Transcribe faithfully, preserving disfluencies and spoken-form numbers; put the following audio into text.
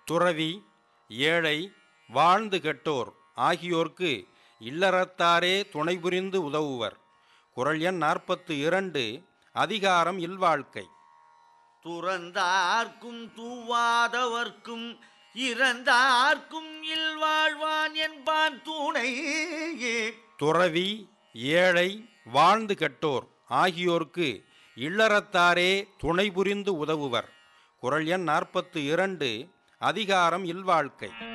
துறவி, ஏழை, வாழ்ந்து கெட்டோர் ஆகியோர்க்கு இல்லறத்தாரே துணை புரிந்து உதவுவர். குறள் எண் நாற்பத்து இரண்டு. அதிகாரம் இல்வாழ்க்கை. துறந்தார்க்கும் தூவாதவர்க்கும் இறந்தார்க்கும் இல்வாழ்வான் என்பான் துணை. துறவி, ஏழை, வாழ்ந்து கெட்டோர் ஆகியோர்க்கு இல்லறத்தாரே துணை புரிந்து உதவுவர். குறள் எண் நாற்பத்து இரண்டு. அதிகாரம் இல்வாழ்க்கை.